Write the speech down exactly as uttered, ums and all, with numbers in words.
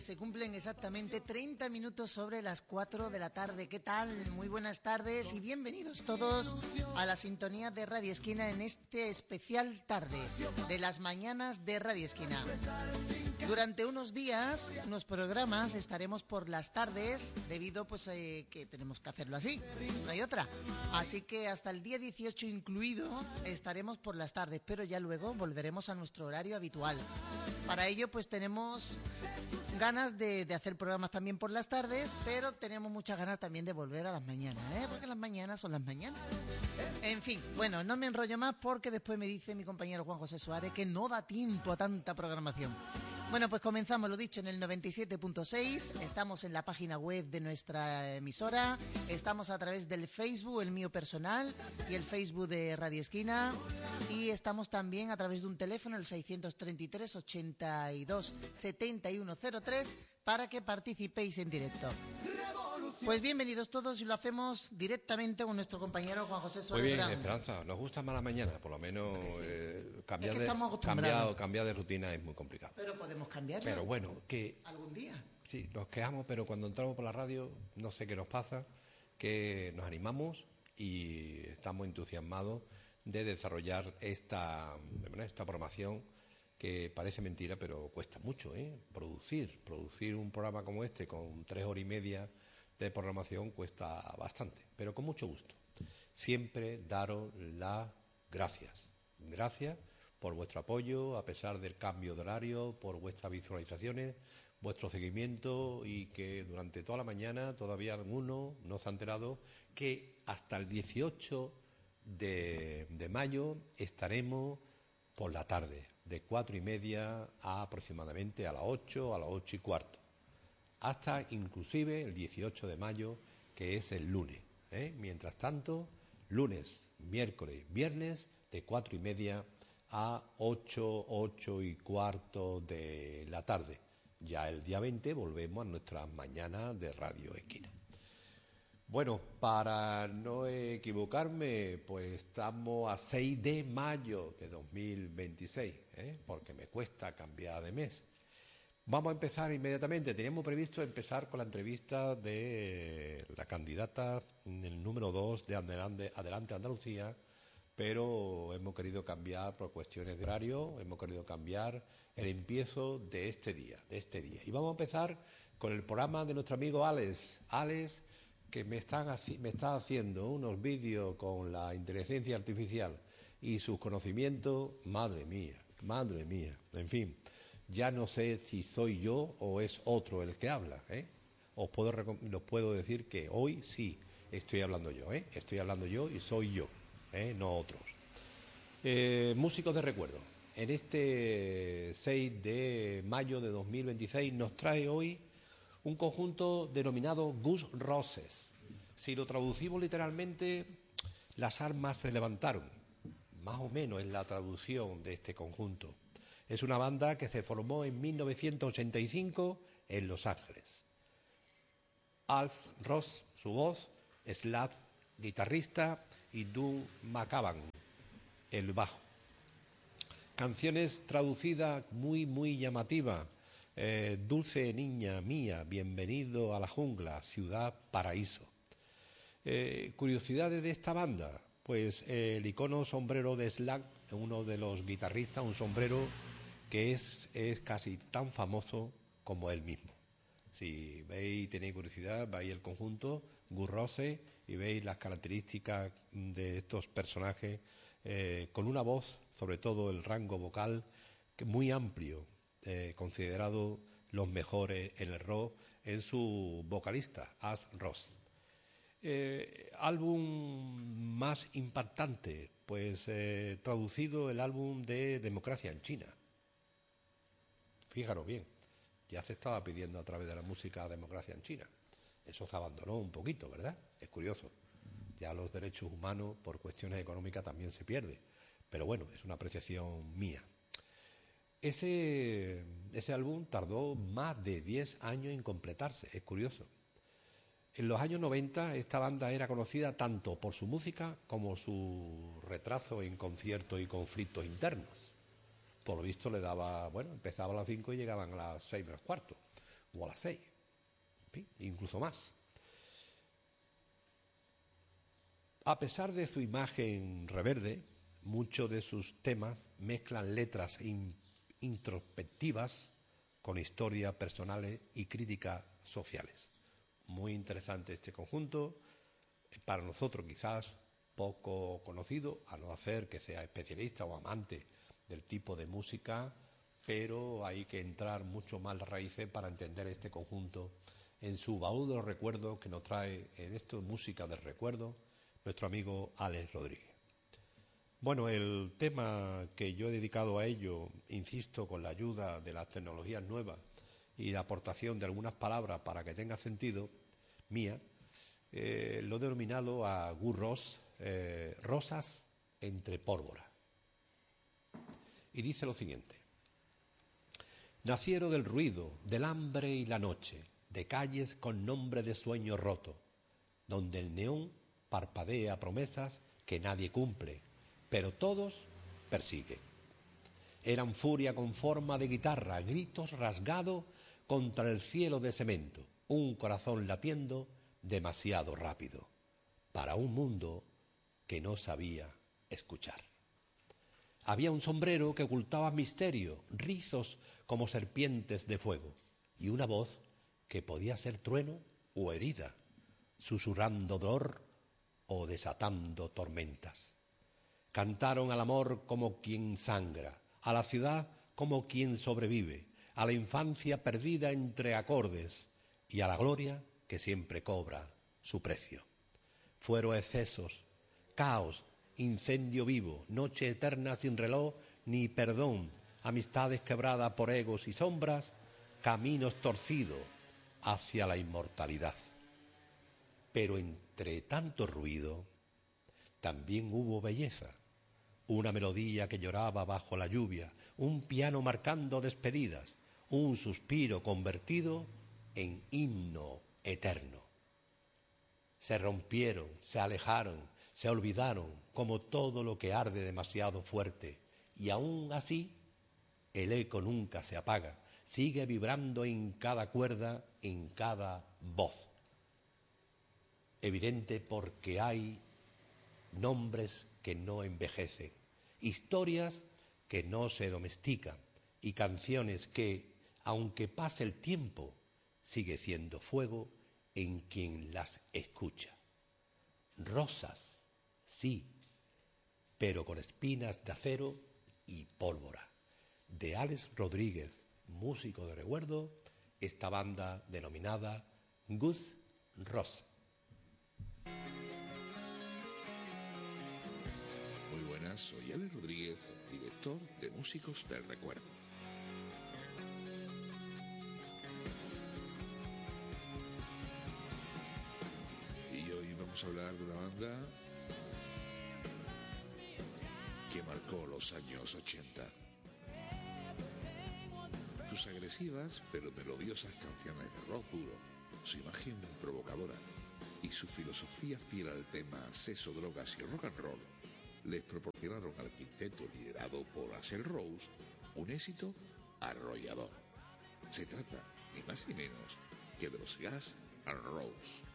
se cumplen exactamente treinta minutos sobre las cuatro de la tarde. ¿Qué tal? Muy buenas tardes y bienvenidos todos a la sintonía de Radio Esquina en este especial tarde de las mañanas de Radio Esquina. Durante unos días, unos programas, estaremos por las tardes debido pues eh, que tenemos que hacerlo así, no hay otra. Así que hasta el día dieciocho incluido estaremos por las tardes, pero ya luego volveremos a nuestro horario habitual. Para ello pues tenemos ganas de, de hacer programas también por las tardes, pero tenemos muchas ganas también de volver a las mañanas, ¿eh? Porque las mañanas son las mañanas. En fin, bueno, no me enrollo más porque después me dice mi compañero Juan José Suárez que no da tiempo a tanta programación. Bueno, pues comenzamos, lo dicho, en el noventa y siete punto seis, estamos en la página web de nuestra emisora, estamos a través del Facebook, el mío personal, y el Facebook de Radio Esquina, y estamos también a través de un teléfono, el seiscientos treinta y tres, ochenta y dos, setenta y uno cero tres, para que participéis en directo. Pues bienvenidos todos y lo hacemos directamente con nuestro compañero Juan José Suárez. Muy bien, Gran. Esperanza, nos gusta más la mañana, por lo menos sí. eh, cambiar, es que de, cambiar, cambiar de rutina es muy complicado. Pero podemos cambiarlo. Pero bueno, que... ¿Algún día? Sí, nos quejamos, pero cuando entramos por la radio, no sé qué nos pasa, que nos animamos y estamos entusiasmados de desarrollar esta, esta programación que parece mentira, pero cuesta mucho, ¿eh? Producir, producir un programa como este con tres horas y media de programación cuesta bastante, pero con mucho gusto. Siempre daros las gracias. Gracias por vuestro apoyo, a pesar del cambio de horario, por vuestras visualizaciones, vuestro seguimiento y que durante toda la mañana todavía alguno no se ha enterado que hasta el dieciocho de, de mayo estaremos por la tarde, de cuatro y media a aproximadamente a las ocho, a las ocho y cuarto. Hasta inclusive el dieciocho de mayo, que es el lunes, ¿eh? Mientras tanto, lunes, miércoles, viernes, de cuatro y media a ocho, ocho y cuarto de la tarde. Ya el día veinte volvemos a nuestras mañanas de Radio Esquina. Bueno, para no equivocarme, pues estamos a seis de mayo de dos mil veintiséis, ¿eh? Porque me cuesta cambiar de mes. Vamos a empezar inmediatamente. Teníamos previsto empezar con la entrevista de la candidata, el número dos de Adelante, Adelante Andalucía, pero hemos querido cambiar por cuestiones de horario, hemos querido cambiar el empiezo de este día, de este día. Y vamos a empezar con el programa de nuestro amigo Alex, Alex, que me, están, me está haciendo unos vídeos con la inteligencia artificial y sus conocimientos, madre mía, madre mía, en fin. Ya no sé si soy yo o es otro el que habla, ¿eh? Os puedo, os puedo decir que hoy sí estoy hablando yo, ¿eh? Estoy hablando yo y soy yo, ¿eh? No otros. Eh, músicos de recuerdo. En este seis de mayo de dos mil veintiséis nos trae hoy un conjunto denominado Gus Roses. Si lo traducimos literalmente, las armas se levantaron. Más o menos es la traducción de este conjunto. Es una banda que se formó en mil novecientos ochenta y cinco en Los Ángeles. Alex Ross, su voz, Slav, guitarrista, y Doug McCaban, el bajo. Canciones traducidas muy, muy llamativas. Eh, Dulce niña mía, bienvenido a la jungla, ciudad paraíso. Eh, curiosidades de esta banda. Pues eh, el icono sombrero de Slav, uno de los guitarristas, un sombrero que es, es casi tan famoso como él mismo. Si veis y tenéis curiosidad, veis el conjunto, Gus Roses, y veis las características de estos personajes, eh, con una voz, sobre todo el rango vocal, que muy amplio, eh, considerado los mejores en el rock, en su vocalista, Alex Ross. Eh, álbum más impactante, pues eh, traducido el álbum de Democracia en China. Fíjaros bien, ya se estaba pidiendo a través de la música Democracia en China. Eso se abandonó un poquito, ¿verdad? Es curioso. Ya los derechos humanos por cuestiones económicas también se pierden. Pero bueno, es una apreciación mía. Ese, ese álbum tardó más de diez años en completarse, es curioso. En los años noventa esta banda era conocida tanto por su música como su retraso en conciertos y conflictos internos. Por lo visto le daba, bueno, empezaba a las cinco y llegaban a las seis menos cuarto. o a las seis, ¿sí? Incluso más. A pesar de su imagen reverde, muchos de sus temas mezclan letras in- introspectivas con historias personales y críticas sociales. Muy interesante este conjunto, para nosotros quizás poco conocido, a no ser que sea especialista o amante del tipo de música, pero hay que entrar mucho más las raíces para entender este conjunto en su baúl de los recuerdos que nos trae en esto música del recuerdo nuestro amigo Alex Rodríguez. Bueno, el tema que yo he dedicado a ello, insisto, con la ayuda de las tecnologías nuevas y la aportación de algunas palabras para que tenga sentido, mía, eh, lo he denominado a Gus Ross, eh, Rosas entre pólvora. Y dice lo siguiente: nacieron del ruido, del hambre y la noche, de calles con nombre de sueño roto, donde el neón parpadea promesas que nadie cumple, pero todos persiguen. Eran furia con forma de guitarra, gritos rasgados contra el cielo de cemento, un corazón latiendo demasiado rápido para un mundo que no sabía escuchar. Había un sombrero que ocultaba misterio, rizos como serpientes de fuego, y una voz que podía ser trueno o herida, susurrando dolor o desatando tormentas. Cantaron al amor como quien sangra, a la ciudad como quien sobrevive, a la infancia perdida entre acordes y a la gloria que siempre cobra su precio. Fueron excesos, caos, incendio vivo, noche eterna sin reloj ni perdón, amistades quebradas por egos y sombras, caminos torcidos hacia la inmortalidad. Pero entre tanto ruido también hubo belleza, una melodía que lloraba bajo la lluvia, un piano marcando despedidas, un suspiro convertido en himno eterno. Se rompieron, se alejaron, se olvidaron, como todo lo que arde demasiado fuerte, y aún así el eco nunca se apaga, sigue vibrando en cada cuerda, en cada voz. Evidente porque hay nombres que no envejecen, historias que no se domestican y canciones que, aunque pase el tiempo, sigue siendo fuego en quien las escucha. Rosas, sí, pero con espinas de acero y pólvora. De Alex Rodríguez, músico de recuerdo, esta banda denominada Gus Ross. Muy buenas, soy Alex Rodríguez, director de Músicos del Recuerdo. Y hoy vamos a hablar de una banda que marcó los años ochenta. Sus agresivas pero melodiosas canciones de rock duro, su imagen provocadora y su filosofía fiel al tema sexo, drogas y rock and roll les proporcionaron al quinteto liderado por Axl Rose un éxito arrollador. Se trata, ni más ni menos, que de los Guns N' Roses.